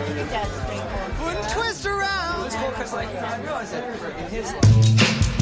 Dad's pretty cool. Wouldn't twist around. It's cool because like I realized that in his life.